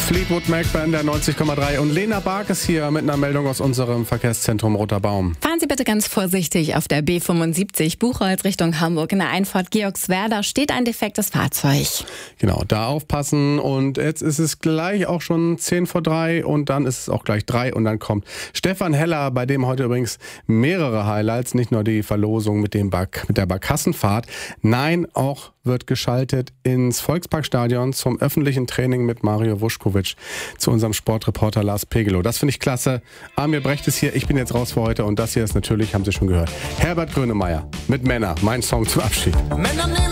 Fleetwood Mac bei der 90,3 und Lena Bark ist hier mit einer Meldung aus unserem Verkehrszentrum Roter Baum. Fahren Sie bitte ganz vorsichtig auf der B75 Buchholz Richtung Hamburg. In der Einfahrt Georgswerda steht ein defektes Fahrzeug. Genau, da aufpassen und jetzt ist es gleich auch schon 10 vor 3 und dann ist es auch gleich 3 und dann kommt Stefan Heller, bei dem heute übrigens mehrere Highlights, nicht nur die Verlosung mit der Barkassenfahrt, nein, auch wird geschaltet ins Volksparkstadion zum öffentlichen Training mit Mario Vuskovic zu unserem Sportreporter Lars Pegelow. Das finde ich klasse. Amir Brecht ist hier, ich bin jetzt raus für heute und das hier ist natürlich, haben Sie schon gehört, Herbert Grönemeyer mit Männer, mein Song zum Abschied.